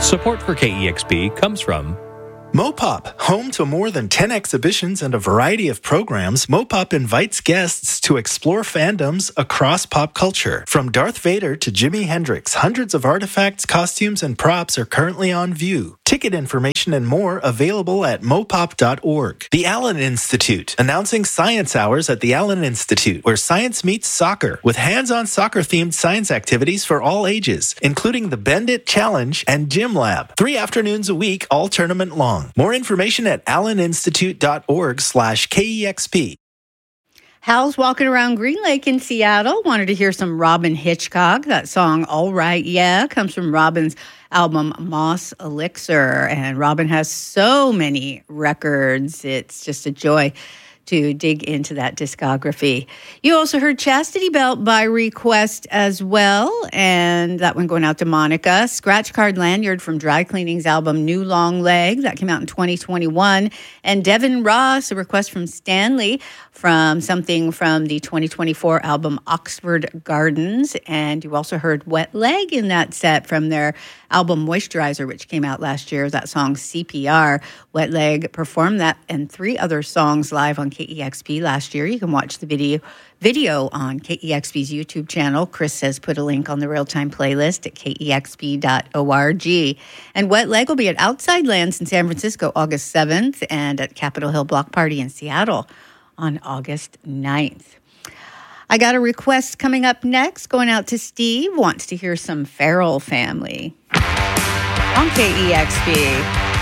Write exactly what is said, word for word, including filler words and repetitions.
Support for K E X P comes from Mopop, home to more than ten exhibitions and a variety of programs. Mopop invites guests to explore fandoms across pop culture. From Darth Vader to Jimi Hendrix, hundreds of artifacts, costumes, and props are currently on view. Ticket information and more available at mopop dot org. The Allen Institute, announcing science hours at the Allen Institute, where science meets soccer, with hands-on soccer-themed science activities for all ages, including the Bend It Challenge and Gym Lab. Three afternoons a week, all tournament long. More information at alleninstitute dot org slash K E X P. Hal's walking around Green Lake in Seattle. Wanted to hear some Robin Hitchcock. That song, All Right, Yeah, comes from Robin's album Moss Elixir. And Robin has so many records. It's just a joy to dig into that discography. You also heard Chastity Belt by request as well, and that one going out to Monica. Scratch Card Lanyard from Dry Cleaning's album New Long Leg, that came out in twenty twenty-one. And Devin Ross, a request from Stanley from something from the twenty twenty-four album Oxford Gardens. And you also heard Wet Leg in that set from their album Moisturizer, which came out last year. That song C P R. Wet Leg performed that and three other songs live on K E X P last year. You can watch the video video on K E X P's YouTube channel. Chris says put a link on the real-time playlist at K E X P dot org. And Wet Leg will be at Outside Lands in San Francisco August seventh and at Capitol Hill Block Party in Seattle on August ninth. I got a request coming up next, going out to Steve. Wants to hear some Farrell Family on K E X P.